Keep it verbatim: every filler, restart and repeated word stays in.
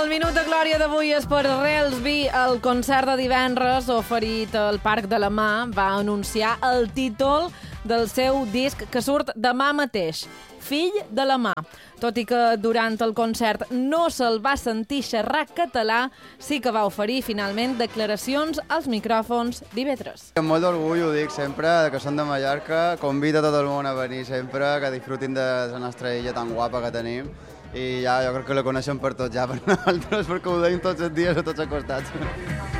El minut de glòria d'avui és per Relsby. El concert de divendres oferit al Parc de la Mà va anunciar el títol del seu disc que surt demà mateix, Fill de la Mà. Tot i que durant el concert no se'l va sentir xerrar català, sí que va oferir finalment declaracions als micròfons d'I V tres. Amb molt d'orgull ho dic sempre, que són de Mallorca, convida tot el món a venir sempre, que disfrutin de la nostra illa tan guapa que tenim, i ja jo crec que la coneixem per tots ja per nosaltres, perquè ho deim tots els dies a tots els costats.